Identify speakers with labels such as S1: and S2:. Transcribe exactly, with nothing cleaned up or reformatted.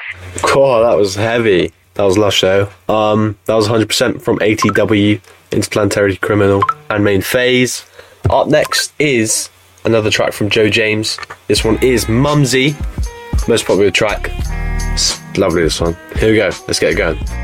S1: Cool, that was heavy. That was Lush though. Um, that was one hundred percent from A T W, Interplanetary Criminal, and Main Phase. Up next is another track from Joe James. This one is Mumsy, most popular track. It's lovely, this one. Here we go, let's get it going.